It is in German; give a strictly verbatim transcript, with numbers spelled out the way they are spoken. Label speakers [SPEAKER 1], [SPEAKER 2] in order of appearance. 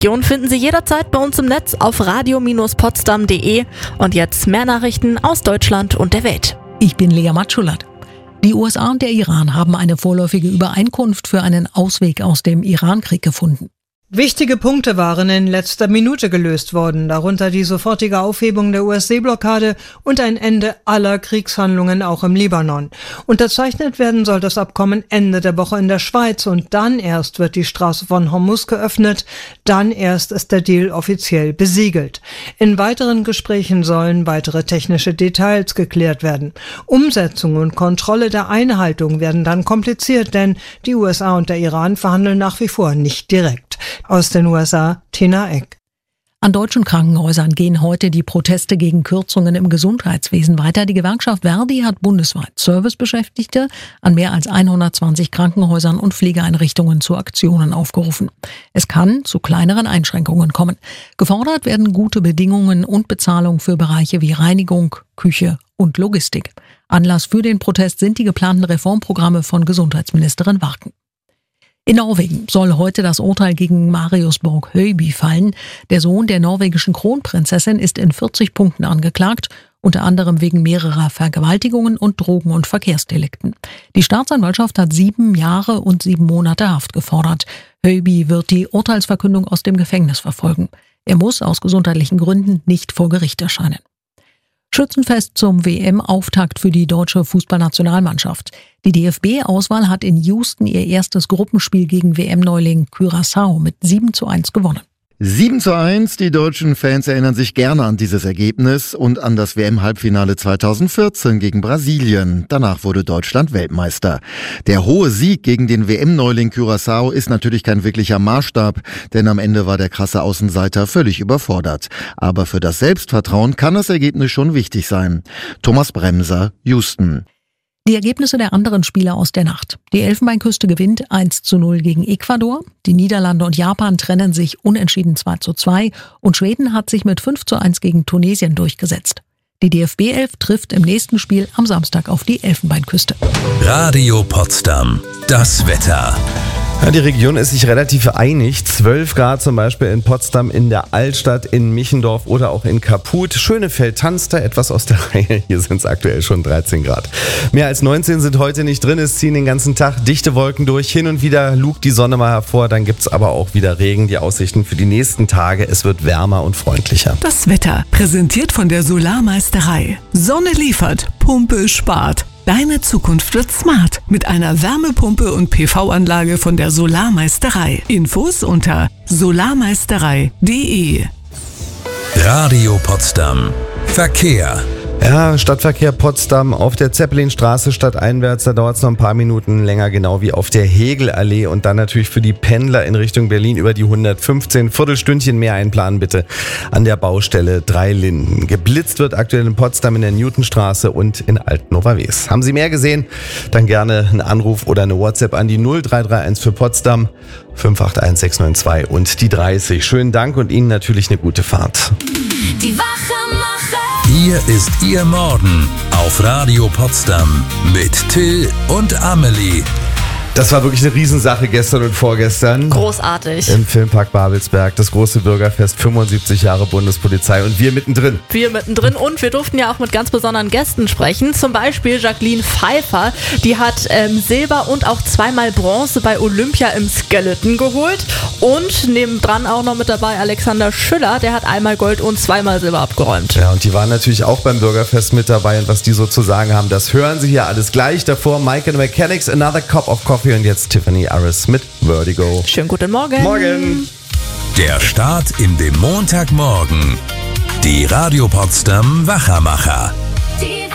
[SPEAKER 1] Region finden Sie jederzeit bei uns im Netz auf radio Bindestrich potsdam punkt de. Und jetzt mehr Nachrichten aus Deutschland und der Welt.
[SPEAKER 2] Ich bin Lea Matschulat. Die U S A und der Iran haben eine vorläufige Übereinkunft für einen Ausweg aus dem Irankrieg gefunden.
[SPEAKER 3] Wichtige Punkte waren in letzter Minute gelöst worden, darunter die sofortige Aufhebung der U S-Seeblockade und ein Ende aller Kriegshandlungen auch im Libanon. Unterzeichnet werden soll das Abkommen Ende der Woche in der Schweiz und dann erst wird die Straße von Hormuz geöffnet, dann erst ist der Deal offiziell besiegelt. In weiteren Gesprächen sollen weitere technische Details geklärt werden. Umsetzung und Kontrolle der Einhaltung werden dann kompliziert, denn die U S A und der Iran verhandeln nach wie vor nicht direkt. Aus den U S A, Tina Eck.
[SPEAKER 2] An deutschen Krankenhäusern gehen heute die Proteste gegen Kürzungen im Gesundheitswesen weiter. Die Gewerkschaft Verdi hat bundesweit Servicebeschäftigte an mehr als hundertzwanzig Krankenhäusern und Pflegeeinrichtungen zu Aktionen aufgerufen. Es kann zu kleineren Einschränkungen kommen. Gefordert werden gute Bedingungen und Bezahlung für Bereiche wie Reinigung, Küche und Logistik. Anlass für den Protest sind die geplanten Reformprogramme von Gesundheitsministerin Warken. In Norwegen soll heute das Urteil gegen Marius Borg-Høiby fallen. Der Sohn der norwegischen Kronprinzessin ist in vierzig Punkten angeklagt, unter anderem wegen mehrerer Vergewaltigungen und Drogen- und Verkehrsdelikten. Die Staatsanwaltschaft hat sieben Jahre und sieben Monate Haft gefordert. Høiby wird die Urteilsverkündung aus dem Gefängnis verfolgen. Er muss aus gesundheitlichen Gründen nicht vor Gericht erscheinen. Schützenfest zum W M-Auftakt für die deutsche Fußballnationalmannschaft. Die D F B-Auswahl hat in Houston ihr erstes Gruppenspiel gegen W M-Neuling Curaçao mit sieben zu eins gewonnen.
[SPEAKER 4] sieben zu eins, die deutschen Fans erinnern sich gerne an dieses Ergebnis und an das W M-Halbfinale zweitausendvierzehn gegen Brasilien. Danach wurde Deutschland Weltmeister. Der hohe Sieg gegen den W M-Neuling Curaçao ist natürlich kein wirklicher Maßstab, denn am Ende war der krasse Außenseiter völlig überfordert. Aber für das Selbstvertrauen kann das Ergebnis schon wichtig sein. Thomas Bremser, Houston.
[SPEAKER 2] Die Ergebnisse der anderen Spieler aus der Nacht. Die Elfenbeinküste gewinnt eins zu null gegen Ecuador. Die Niederlande und Japan trennen sich unentschieden zwei zu zwei. Und Schweden hat sich mit fünf zu eins gegen Tunesien durchgesetzt. Die D F B elf trifft im nächsten Spiel am Samstag auf die Elfenbeinküste.
[SPEAKER 5] Radio Potsdam. Das Wetter.
[SPEAKER 6] Ja, die Region ist sich relativ einig. zwölf Grad zum Beispiel in Potsdam, in der Altstadt, in Michendorf oder auch in Kaput. Schönefeld tanzt da etwas aus der Reihe. Hier sind es aktuell schon dreizehn Grad. Mehr als neunzehn sind heute nicht drin. Es ziehen den ganzen Tag dichte Wolken durch. Hin und wieder lugt die Sonne mal hervor. Dann gibt es aber auch wieder Regen. Die Aussichten für die nächsten Tage. Es wird wärmer und freundlicher.
[SPEAKER 7] Das Wetter präsentiert von der Solarmeisterei. Sonne liefert, Pumpe spart. Deine Zukunft wird smart mit einer Wärmepumpe und P V-Anlage von der Solarmeisterei. Infos unter solarmeisterei punkt de.
[SPEAKER 5] Radio Potsdam. Verkehr.
[SPEAKER 6] Ja, Stadtverkehr Potsdam auf der Zeppelinstraße stadteinwärts, da dauert es noch ein paar Minuten länger, genau wie auf der Hegelallee. Und dann natürlich für die Pendler in Richtung Berlin über die hundertfünfzehn. Viertelstündchen mehr einplanen bitte an der Baustelle Drei Linden. Geblitzt wird aktuell in Potsdam in der Newtonstraße und in Altnova-Wes. Haben Sie mehr gesehen? Dann gerne einen Anruf oder eine WhatsApp an die null drei drei eins für Potsdam fünf acht eins sechs neun zwei und die dreißig. Schönen Dank und Ihnen natürlich eine gute Fahrt.
[SPEAKER 8] Die Wachmacher.
[SPEAKER 5] Hier ist Ihr Morgen auf Radio Potsdam mit Till und Amelie.
[SPEAKER 6] Das war wirklich eine Riesensache gestern und vorgestern.
[SPEAKER 1] Großartig.
[SPEAKER 6] Im Filmpark Babelsberg, das große Bürgerfest, fünfundsiebzig Jahre Bundespolizei und wir mittendrin.
[SPEAKER 1] Wir mittendrin und wir durften ja auch mit ganz besonderen Gästen sprechen. Zum Beispiel Jacqueline Pfeiffer, die hat ähm, Silber und auch zweimal Bronze bei Olympia im Skeleton geholt. Und nebendran auch noch mit dabei Alexander Schüller, der hat einmal Gold und zweimal Silber abgeräumt.
[SPEAKER 6] Ja, und die waren natürlich auch beim Bürgerfest mit dabei und was die so zu sagen haben, das hören Sie hier alles gleich. Davor Mike and the Mechanics, Another Cup of Coffee und jetzt Tiffany Aris mit Vertigo.
[SPEAKER 1] Schönen guten Morgen.
[SPEAKER 6] Morgen.
[SPEAKER 5] Der Start in den Montagmorgen. Die Radio Potsdam Wachermacher.